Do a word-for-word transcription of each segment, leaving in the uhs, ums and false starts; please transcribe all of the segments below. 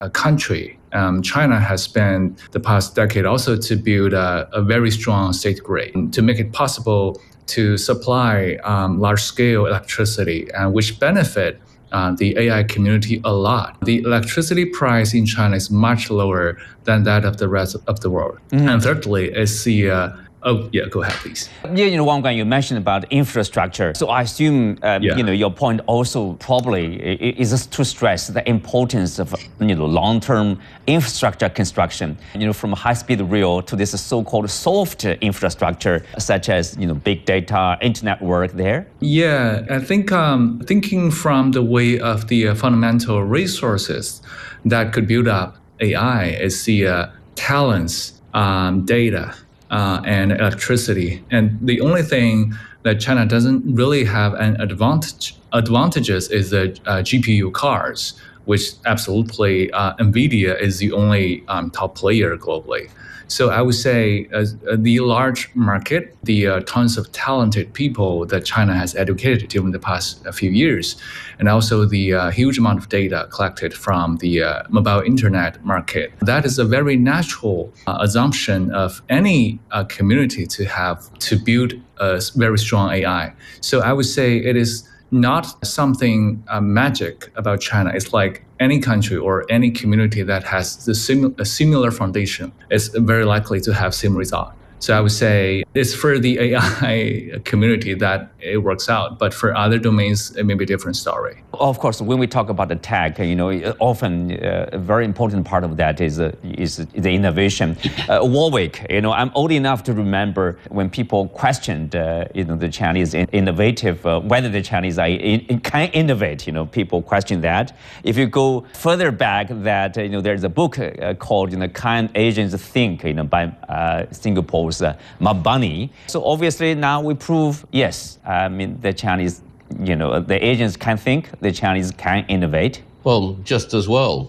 a country, um, China has spent the past decade also to build a, a very strong state grid to make it possible to supply um, large-scale electricity, uh, which benefit uh, the A I community a lot. The electricity price in China is much lower than that of the rest of the world. Mm-hmm. And thirdly, is the uh, Oh, yeah, go ahead, please. Yeah, you know, Wang Guan, you mentioned about infrastructure. So I assume, um, yeah. you know, your point also probably is to stress the importance of, you know, long-term infrastructure construction, you know, from high-speed rail to this so-called soft infrastructure, such as, you know, big data, internet work there. Yeah, I think um, thinking from the way of the uh, fundamental resources that could build up A I is the uh, talents, um, data, Uh, and electricity. And the only thing that China doesn't really have an advantage advantages is the uh, G P U cards, which absolutely uh, NVIDIA is the only um, top player globally. So I would say uh, the large market, the uh, tons of talented people that China has educated during the past uh, few years, and also the uh, huge amount of data collected from the uh, mobile internet market. That is a very natural uh, assumption of any uh, community to have to build a very strong A I. So I would say it is not something uh, magic about China. It's like any country or any community that has the sim- a similar foundation is very likely to have same result. So I would say it's for the A I community that it works out, but for other domains, it may be a different story. Of course, when we talk about the tech, you know, often uh, a very important part of that is uh, is the innovation. Uh, Warwick, you know, I'm old enough to remember when people questioned, uh, you know, the Chinese in- innovative, uh, whether the Chinese are in- can innovate. You know, people question that. If you go further back, that uh, you know, there's a book uh, called, you know, Can Asians Think, you know, by uh, Singapore's Uh, Mabani. So obviously now we prove, yes, I mean, the Chinese, you know, the Asians can think, the Chinese can innovate. Well, just as well.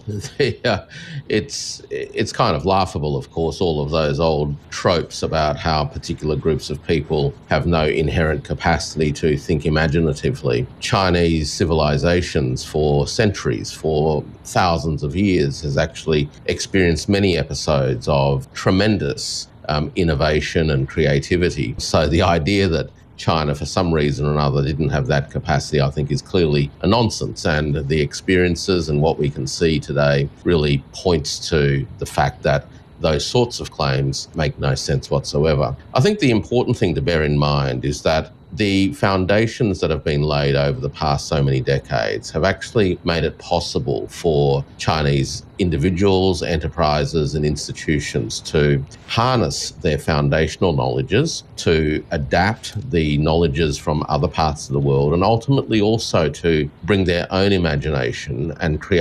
it's it's kind of laughable, of course, all of those old tropes about how particular groups of people have no inherent capacity to think imaginatively. Chinese civilizations for centuries, for thousands of years, has actually experienced many episodes of tremendous Um, innovation and creativity. So the idea that China, for some reason or another, didn't have that capacity, I think, is clearly a nonsense. And the experiences and what we can see today really points to the fact that those sorts of claims make no sense whatsoever. I think the important thing to bear in mind is that the foundations that have been laid over the past so many decades have actually made it possible for Chinese individuals, enterprises, and institutions to harness their foundational knowledges, to adapt the knowledges from other parts of the world, and ultimately also to bring their own imagination and create